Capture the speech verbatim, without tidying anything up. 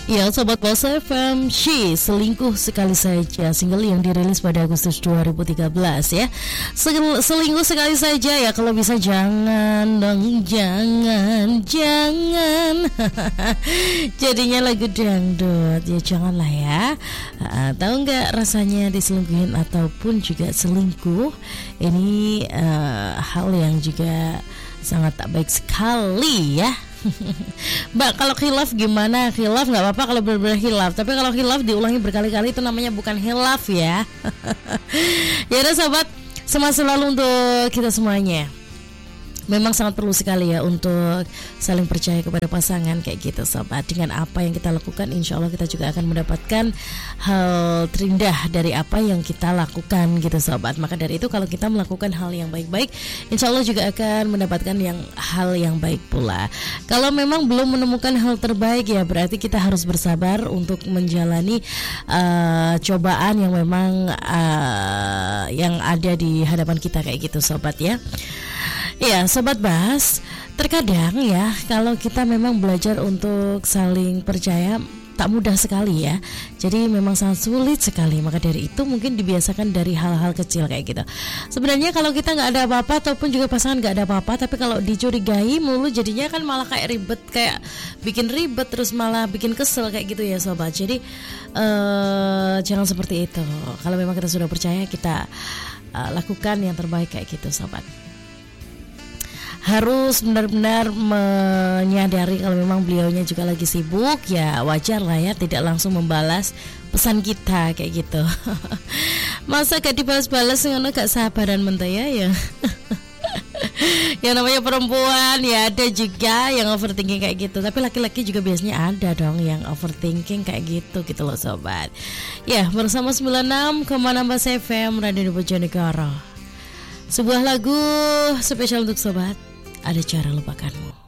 Ya, Sobat Bosa F M, She Selingkuh Sekali Saja, single yang dirilis pada Agustus dua ribu tiga belas ya. Sel- Selingkuh sekali saja ya, kalau bisa jangan dong, jangan, jangan. Jadinya lagu dangdut, ya janganlah ya. uh, Tahu nggak rasanya diselingkuhin ataupun juga selingkuh? Ini uh, hal yang juga sangat tak baik sekali ya. Mbak, kalau khilaf gimana? Khilaf nggak apa-apa kalau benar-benar khilaf, tapi kalau khilaf diulangi berkali-kali itu namanya bukan khilaf ya. Ya udah sobat, semangat selalu untuk kita semuanya. Memang sangat perlu sekali ya untuk saling percaya kepada pasangan kayak gitu sobat. Dengan apa yang kita lakukan, insya Allah kita juga akan mendapatkan hal terindah dari apa yang kita lakukan gitu sobat. Maka dari itu kalau kita melakukan hal yang baik-baik, insya Allah juga akan mendapatkan yang hal yang baik pula. Kalau memang belum menemukan hal terbaik ya berarti kita harus bersabar untuk menjalani uh, cobaan yang memang uh, yang ada di hadapan kita kayak gitu sobat ya. Iya Sobat Bas, terkadang ya kalau kita memang belajar untuk saling percaya tak mudah sekali ya. Jadi memang sangat sulit sekali. Maka dari itu mungkin dibiasakan dari hal-hal kecil kayak gitu. Sebenarnya kalau kita gak ada apa-apa ataupun juga pasangan gak ada apa-apa, tapi kalau dicurigai mulu jadinya kan malah kayak ribet, kayak bikin ribet terus malah bikin kesel kayak gitu ya Sobat. Jadi uh, jangan seperti itu. Kalau memang kita sudah percaya, kita uh, lakukan yang terbaik kayak gitu Sobat. Harus benar-benar menyadari kalau memang beliaunya juga lagi sibuk, ya wajar lah ya tidak langsung membalas pesan kita kayak gitu. Masa gak dibalas-balas ngono, gak sabaran mentaya ya. Yang namanya perempuan ya ada juga yang overthinking kayak gitu, tapi laki-laki juga biasanya ada dong yang overthinking kayak gitu gitu loh sobat. Ya, bersama sembilan puluh enam koma enam F M Radio Bojonegoro. Sebuah lagu spesial untuk sobat, Ada Cara Lupakanmu.